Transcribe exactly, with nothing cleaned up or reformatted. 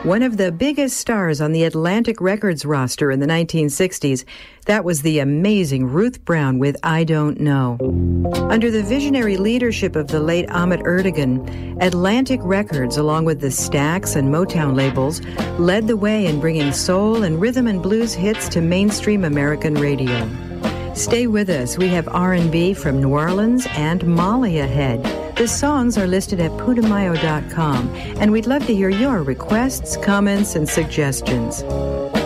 One of the biggest stars on the Atlantic Records roster in the nineteen sixties, that was the amazing Ruth Brown with I Don't Know. Under the visionary leadership of the late Ahmet Ertegun, Atlantic Records, along with the Stax and Motown labels, led the way in bringing soul and rhythm and blues hits to mainstream American radio. Stay with us. We have R and B from New Orleans and Mali ahead. The songs are listed at putumayo dot com, and we'd love to hear your requests, comments, and suggestions.